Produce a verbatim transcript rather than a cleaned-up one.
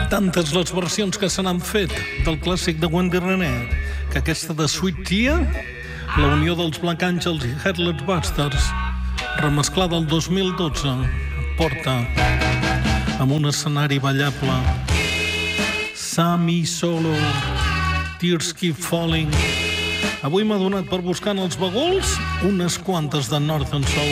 tantes les versions que se n'han fet del clàssic de Wendy Renner, que aquesta de Sweet Tea, la unió dels Black Angels i Headless Bastards, remesclada el dos mil dotze, porta amb un escenari ballable. Sammy Solo, Tears Keep Falling. Avui m'ha donat per buscar en els baguls unes quantes de Northern Soul.